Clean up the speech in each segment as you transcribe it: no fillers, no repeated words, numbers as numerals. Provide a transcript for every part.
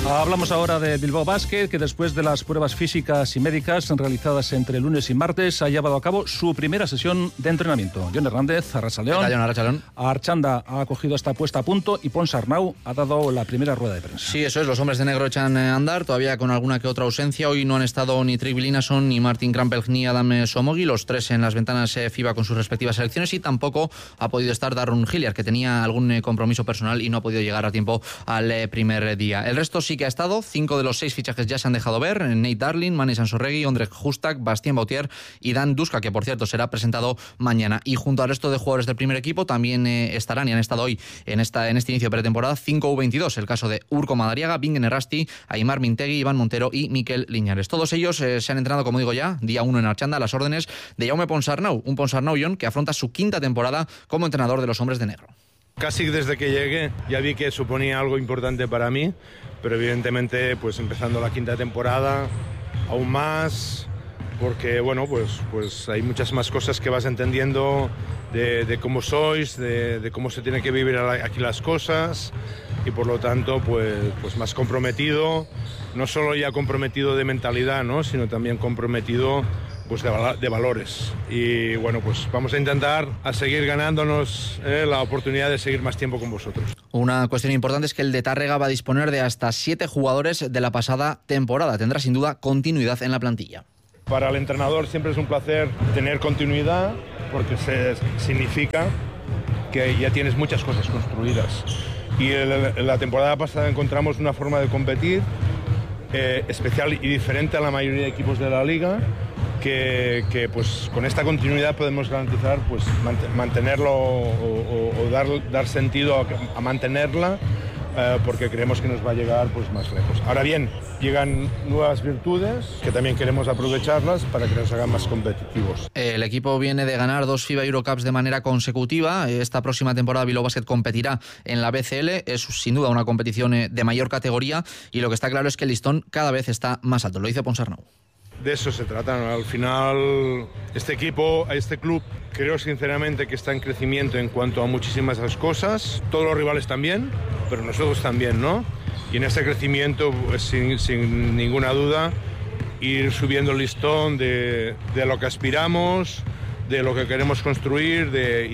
Hablamos ahora de Bilbao Basket, que después de las pruebas físicas y médicas realizadas entre lunes y martes ha llevado a cabo su primera sesión de entrenamiento. Jon Hernández, Arratsaldeon. Archanda ha cogido esta puesta a punto y Pons Arnau ha dado la primera rueda de prensa. Sí, eso es, los hombres de negro echan a andar, todavía con alguna que otra ausencia. Hoy no han estado ni Trygve Linnarson, ni Martin Krampelj, ni Adam Somogi, los tres en las ventanas FIBA con sus respectivas selecciones, y tampoco ha podido estar Darren Hilliard, que tenía algún compromiso personal y no ha podido llegar a tiempo al primer día. El resto sí que ha estado. 5 de los 6 fichajes ya se han dejado ver: Nate Darling, Mane Sansorregui, Ondrej Hustak, Bastien Bautier y Dan Duska, que por cierto será presentado mañana. Y junto al resto de jugadores del primer equipo también estarán y han estado hoy en este inicio de pretemporada 5 U22, el caso de Urko Madariaga, Bingen Errasti, Aimar Mintegui, Iván Montero y Mikel Liñares. Todos ellos se han entrenado, como digo ya, día 1 en Archanda, a las órdenes de Jaume Pons Arnau, un Pons Arnau, Jon, que afronta su quinta temporada como entrenador de los hombres de negro. Casi desde que llegué ya vi que suponía algo importante para mí, pero evidentemente pues empezando la quinta temporada aún más, porque bueno, pues hay muchas más cosas que vas entendiendo de cómo sois, de cómo se tiene que vivir aquí las cosas, y por lo tanto pues más comprometido, no solo ya comprometido de mentalidad, ¿no?, sino también comprometido pues de valores. Y bueno, pues vamos a intentar a seguir ganándonos la oportunidad de seguir más tiempo con vosotros. Una cuestión importante es que el de Tárrega va a disponer de hasta 7 jugadores de la pasada temporada. Tendrá sin duda continuidad en la plantilla. Para el entrenador siempre es un placer tener continuidad, porque significa que ya tienes muchas cosas construidas. Y en la temporada pasada encontramos una forma de competir especial y diferente a la mayoría de equipos de la liga, que pues con esta continuidad podemos garantizar pues mantenerlo o dar sentido a mantenerla, porque creemos que nos va a llegar pues más lejos. Ahora bien, llegan nuevas virtudes que también queremos aprovecharlas para que nos hagan más competitivos. El equipo viene de ganar 2 FIBA Eurocups de manera consecutiva. Esta próxima temporada Bilbao Basket competirá en la BCL. Es sin duda una competición de mayor categoría, y lo que está claro es que el listón cada vez está más alto. Lo dice Pons Arnau. De eso se trata, ¿no? Al final, este club, creo sinceramente que está en crecimiento en cuanto a muchísimas cosas. Todos los rivales también, pero nosotros también, ¿no? Y en este crecimiento, pues, sin ninguna duda, ir subiendo el listón de lo que aspiramos, de lo que queremos construir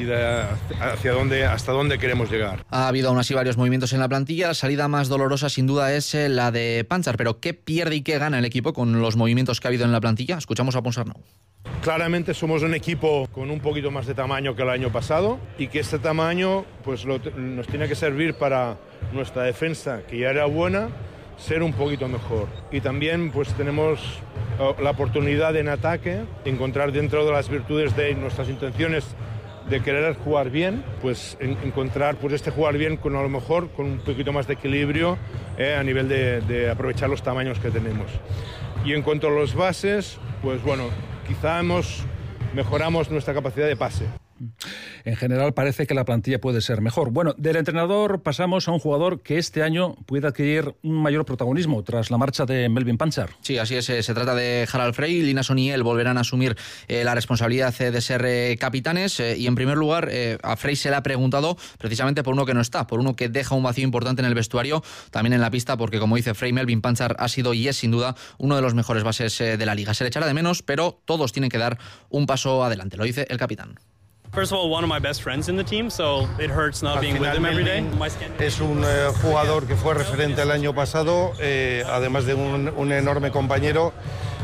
hasta dónde queremos llegar. Ha habido aún así varios movimientos en la plantilla. La salida más dolorosa sin duda es la de Panchar, pero ¿qué pierde y qué gana el equipo con los movimientos que ha habido en la plantilla? Escuchamos a Pons Arnau. Claramente somos un equipo con un poquito más de tamaño que el año pasado, y que este tamaño pues nos tiene que servir para nuestra defensa, que ya era buena, ser un poquito mejor. Y también pues tenemos la oportunidad en ataque encontrar, dentro de las virtudes de nuestras intenciones de querer jugar bien, pues encontrar pues este jugar bien con a lo mejor con un poquito más de equilibrio a nivel de aprovechar los tamaños que tenemos. Y en cuanto a los bases, pues bueno, quizá mejoramos nuestra capacidad de pase. En general parece que la plantilla puede ser mejor. Bueno, del entrenador pasamos a un jugador que este año puede adquirir un mayor protagonismo tras la marcha de Melvin Panchar. Sí, así es. Se trata de Harald Frey. Linnarson y él volverán a asumir la responsabilidad de ser capitanes. Y en primer lugar, a Frey se le ha preguntado precisamente por uno que no está, por uno que deja un vacío importante en el vestuario, también en la pista, porque como dice Frey, Melvin Panchar ha sido y es sin duda uno de los mejores bases de la liga. Se le echará de menos, pero todos tienen que dar un paso adelante, lo dice el capitán. First of all, one of my best friends in the team, so it hurts not being with him every day. Es un jugador que fue referente el año pasado, además de un enorme compañero,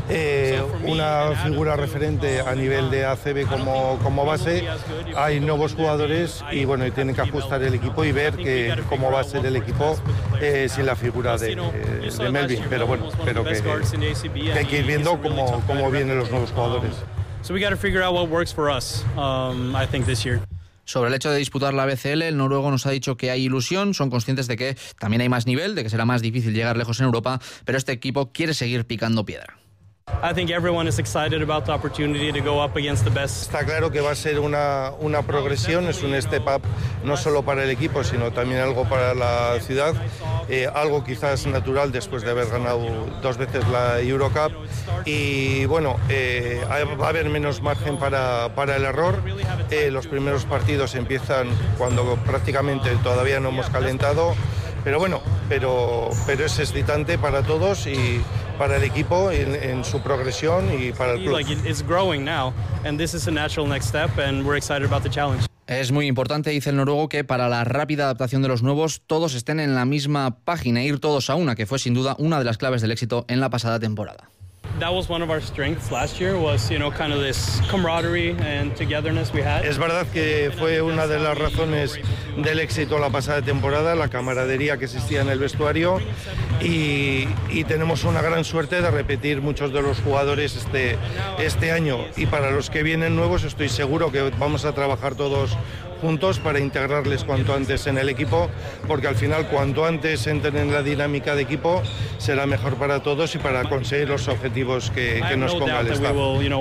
una figura referente a nivel de ACB como base. Hay nuevos jugadores y bueno, y tienen que ajustar el equipo y ver cómo va a ser el equipo sin la figura de Melvin, pero bueno, espero que hay que ir viendo cómo vienen los nuevos jugadores. So we got to figure out what works for us, I think, this year. Sobre el hecho de disputar la BCL, el noruego nos ha dicho que hay ilusión, son conscientes de que también hay más nivel, de que será más difícil llegar lejos en Europa, pero este equipo quiere seguir picando piedra. I think everyone is excited about the opportunity to go up against the best. Está claro que va a ser una progresión, es un step up no solo para el equipo, sino también algo para la ciudad, algo quizás natural después de haber ganado 2 veces la Eurocup, y bueno, va a haber menos margen para el error. Los primeros partidos empiezan cuando prácticamente todavía no hemos calentado, pero bueno, pero es excitante para todos y para el equipo en su progresión y para el club. It's growing now, and this is a natural next step, and we're excited about the challenge. Es muy importante, dice el noruego, que para la rápida adaptación de los nuevos todos estén en la misma página, ir todos a una, que fue sin duda una de las claves del éxito en la pasada temporada. That was one of our strengths last year, was, kind of this camaraderie and togetherness we had. Es verdad que fue una de las razones del éxito la pasada temporada, la camaradería que existía en el vestuario, y tenemos una gran suerte de repetir muchos de los jugadores este año, y para los que vienen nuevos estoy seguro que vamos a trabajar todos juntos para integrarles cuanto antes en el equipo, porque al final cuanto antes entren en la dinámica de equipo será mejor para todos y para conseguir los objetivos que nos ponga el staff.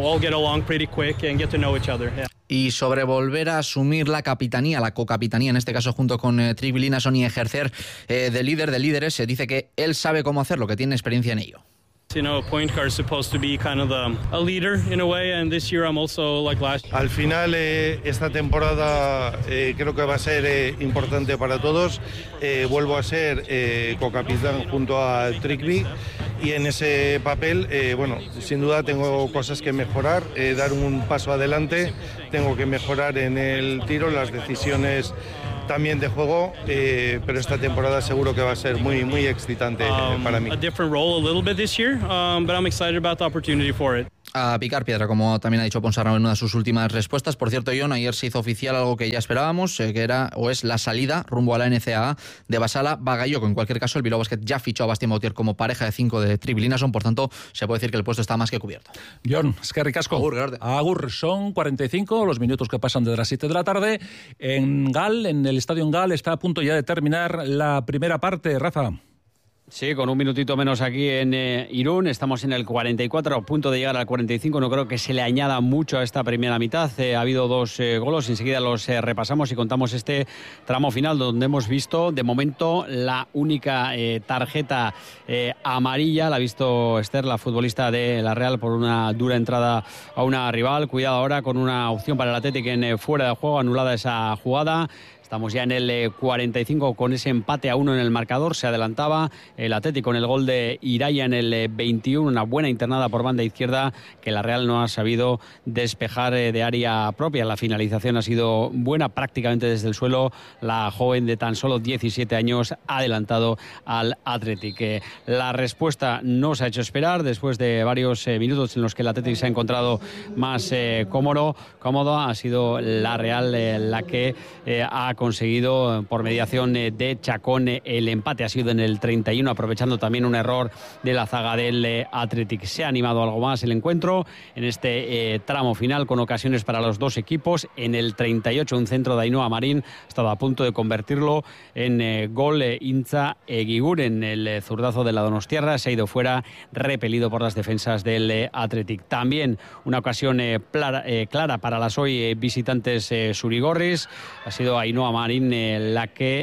Y sobre volver a asumir la capitanía, la cocapitanía en este caso junto con Trygve Linason, y ejercer de líder de líderes, se dice que él sabe cómo hacerlo, que tiene experiencia en ello. Point guard is supposed to be kind of a leader in a way, and this year I'm also like last year. Al final esta temporada creo que va a ser importante para todos. Vuelvo a ser cocapitán junto a Trygve, y en ese papel, sin duda tengo cosas que mejorar, dar un paso adelante, tengo que mejorar en el tiro, las decisiones también de juego, pero esta temporada seguro que va a ser muy, muy excitante para mí. A different role a little bit this year, but I'm excited about the opportunity for it. A picar piedra, como también ha dicho Ponsarnau en una de sus últimas respuestas. Por cierto, Jon, ayer se hizo oficial algo que ya esperábamos, que era o es la salida rumbo a la NCAA de Basala Bagayoko. En cualquier caso, el Bilbao Basket ya fichó a Bastien Bautier como pareja de 5 de Trygve Linason, por tanto, se puede decir que el puesto está más que cubierto. Jon, eskerrik asko. Agur, son 45 los minutos que pasan desde las 7 de la tarde. En Gal, en el estadio en Gal, está a punto ya de terminar la primera parte. Rafa. Sí, con un minutito menos aquí en Irún, estamos en el 44, a punto de llegar al 45, no creo que se le añada mucho a esta primera mitad, ha habido 2 goles, enseguida los repasamos y contamos este tramo final donde hemos visto de momento la única tarjeta amarilla, la ha visto Esther, la futbolista de la Real, por una dura entrada a una rival. Cuidado ahora con una opción para el Athletic en fuera de juego, anulada esa jugada. Estamos ya en el 45 con ese empate a 1 en el marcador. Se adelantaba el Athletic con el gol de Iraya en el 21. Una buena internada por banda izquierda que la Real no ha sabido despejar de área propia. La finalización ha sido buena prácticamente desde el suelo. La joven de tan solo 17 años ha adelantado al Athletic. La respuesta no se ha hecho esperar después de varios minutos en los que el Athletic se ha encontrado más cómodo. Ha sido la Real la que ha conseguido por mediación de Chacón el empate. Ha sido en el 31, aprovechando también un error de la zaga del Athletic. Se ha animado algo más el encuentro en este tramo final con ocasiones para los dos equipos. En el 38 un centro de Ainhoa Marín ha estado a punto de convertirlo en gol. Intza Egiguren, el zurdazo de la donostiarra, se ha ido fuera, repelido por las defensas del Athletic. También una ocasión clara para las hoy visitantes surigorris. Ha sido Ainhoa Marín la que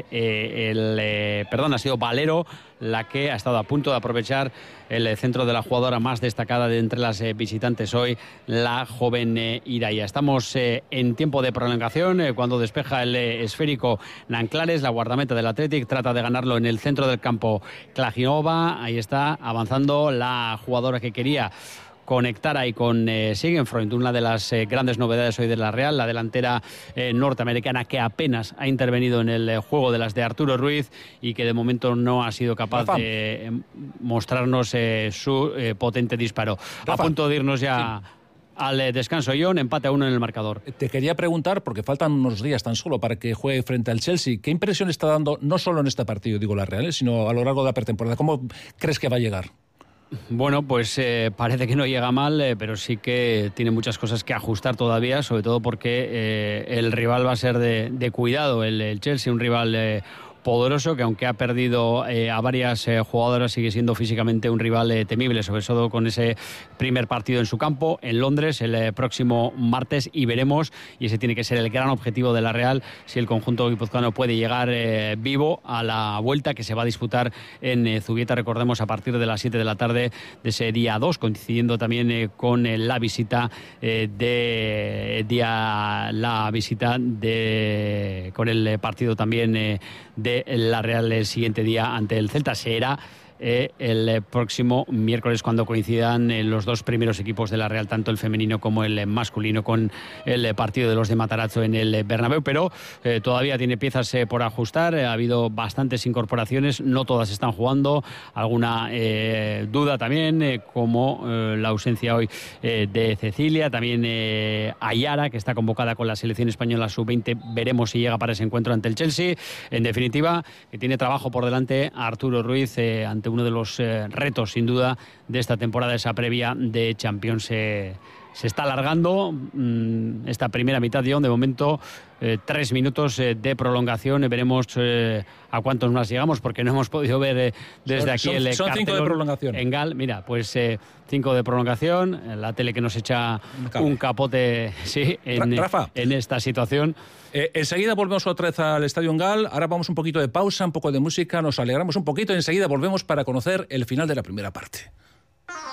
ha sido Valero la que ha estado a punto de aprovechar el centro de la jugadora más destacada de entre las visitantes hoy, la joven Iraya. Estamos en tiempo de prolongación cuando despeja el esférico Nanclares, la guardameta del Athletic, trata de ganarlo en el centro del campo Klaginova. Ahí está avanzando la jugadora que quería conectar ahí con Sigenfreund, una de las grandes novedades hoy de la Real, la delantera norteamericana que apenas ha intervenido en el juego de las de Arturo Ruiz y que de momento no ha sido capaz de mostrarnos su potente disparo. A punto de irnos ya al descanso, Jon, empate a 1 en el marcador. Te quería preguntar, porque faltan unos días tan solo para que juegue frente al Chelsea, ¿qué impresión está dando no solo en este partido, digo la Real, sino a lo largo de la pretemporada? ¿Cómo crees que va a llegar? Bueno, pues parece que no llega mal, pero sí que tiene muchas cosas que ajustar todavía, sobre todo porque el rival va a ser de cuidado, el Chelsea, un rival poderoso que aunque ha perdido a varias jugadoras sigue siendo físicamente un rival temible, sobre todo con ese primer partido en su campo en Londres el próximo martes, y veremos, y ese tiene que ser el gran objetivo de la Real, si el conjunto guipuzcoano puede llegar vivo a la vuelta que se va a disputar en Zubieta, recordemos, a partir de las 7 de la tarde de ese día 2, coincidiendo también con la visita con el partido también de de la Real el siguiente día ante el Celta. Será el próximo miércoles cuando coincidan los dos primeros equipos de la Real, tanto el femenino como el masculino, con el partido de los de Matarazzo en el Bernabéu, pero todavía tiene piezas por ajustar. Ha habido bastantes incorporaciones, no todas están jugando, alguna duda también, como la ausencia hoy de Cecilia, también Ayara, que está convocada con la selección española sub-20, veremos si llega para ese encuentro ante el Chelsea. En definitiva, que tiene trabajo por delante Arturo Ruiz ante uno de los retos, sin duda, de esta temporada, esa previa de Champions. Se está alargando esta primera mitad, de momento 3 minutos de prolongación. Veremos a cuántos más llegamos, porque no hemos podido ver desde aquí el son 5 de prolongación en Gal. Mira, pues 5 de prolongación, la tele que nos echa un capote en esta situación. Enseguida volvemos otra vez al Estadio en Gal. Ahora vamos un poquito de pausa, un poco de música, nos alegramos un poquito y enseguida volvemos para conocer el final de la primera parte.